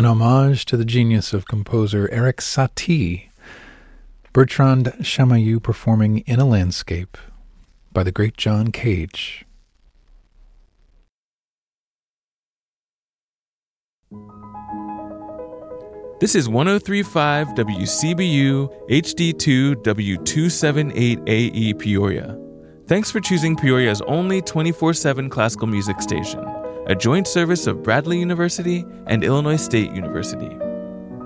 an homage to the genius of composer Erik Satie, Bertrand Chamayou performing In a Landscape by the great John Cage. This is 103.5 WCBU HD2 W278AE Peoria. Thanks for choosing Peoria's only 24/7 classical music station, a joint service of Bradley University and Illinois State University.